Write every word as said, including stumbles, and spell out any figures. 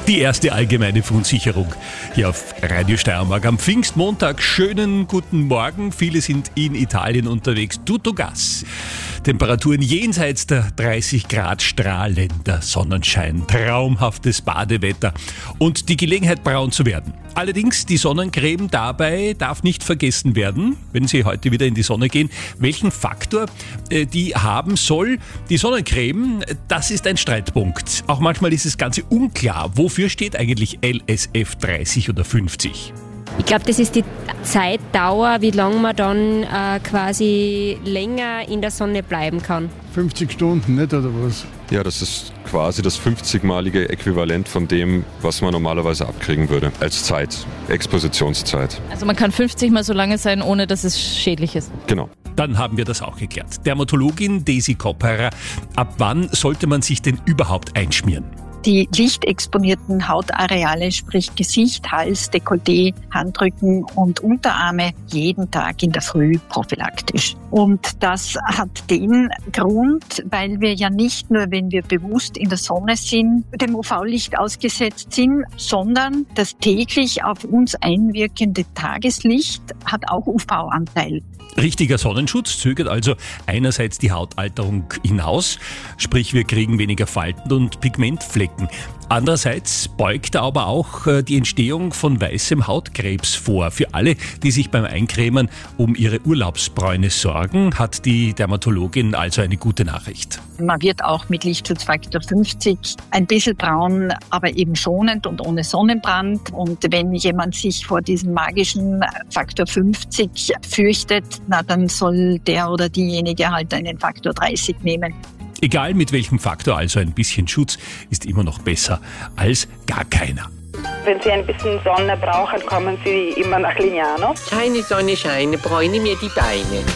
Die erste allgemeine Verunsicherung hier auf Radio Steiermark. Am Pfingstmontag schönen guten Morgen. Viele sind in Italien unterwegs. Tutto gas. Temperaturen jenseits der dreißig Grad, strahlender Sonnenschein, traumhaftes Badewetter und die Gelegenheit, braun zu werden. Allerdings, die Sonnencreme dabei darf nicht vergessen werden, wenn Sie heute wieder in die Sonne gehen. Welchen Faktor äh, die haben soll, die Sonnencreme, das ist ein Streitpunkt. Auch manchmal ist das Ganze unklar. Wofür steht eigentlich L S F dreißig oder fünfzig? Ich glaube, das ist die Zeitdauer, wie lange man dann äh, quasi länger in der Sonne bleiben kann. fünfzig Stunden, nicht, oder was? Ja, das ist quasi das fünfzigmalige Äquivalent von dem, was man normalerweise abkriegen würde als Zeit, Expositionszeit. Also man kann fünfzig mal so lange sein, ohne dass es schädlich ist. Genau. Dann haben wir das auch geklärt. Dermatologin Desi Kopperer, ab wann sollte man sich denn überhaupt einschmieren? Die lichtexponierten Hautareale, sprich Gesicht, Hals, Dekolleté, Handrücken und Unterarme jeden Tag in der Früh prophylaktisch. Und das hat den Grund, weil wir ja nicht nur, wenn wir bewusst in der Sonne sind, dem U V-Licht ausgesetzt sind, sondern das täglich auf uns einwirkende Tageslicht hat auch U V-Anteil. Richtiger Sonnenschutz zögert also einerseits die Hautalterung hinaus, sprich wir kriegen weniger Falten und Pigmentflecken. Andererseits beugt er aber auch die Entstehung von weißem Hautkrebs vor. Für alle, die sich beim Eincremen um ihre Urlaubsbräune sorgen, hat die Dermatologin also eine gute Nachricht. Man wird auch mit Lichtschutzfaktor fünfzig ein bisschen braun, aber eben schonend und ohne Sonnenbrand. Und wenn jemand sich vor diesem magischen Faktor fünfzig fürchtet, na dann soll der oder diejenige halt einen Faktor dreißig nehmen. Egal mit welchem Faktor, also ein bisschen Schutz ist immer noch besser als gar keiner. Wenn Sie ein bisschen Sonne brauchen, kommen Sie immer nach Lignano. Keine Sonne scheint, bräune mir die Beine.